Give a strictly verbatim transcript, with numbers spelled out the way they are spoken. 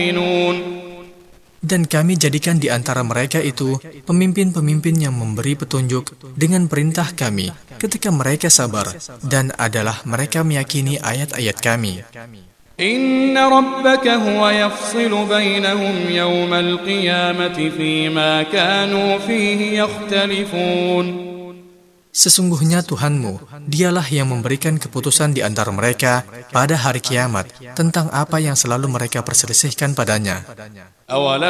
Dan kami jadikan di antara mereka itu pemimpin-pemimpin yang memberi petunjuk dengan perintah kami ketika mereka sabar, dan adalah mereka meyakini ayat-ayat kami. Inna rabbaka huwa yafsilu bainahum yawmal qiyamati fima kanu fihi yakhtalifun. Sesungguhnya Tuhanmu, dialah yang memberikan keputusan di antara mereka pada hari kiamat tentang apa yang selalu mereka perselisihkan padanya.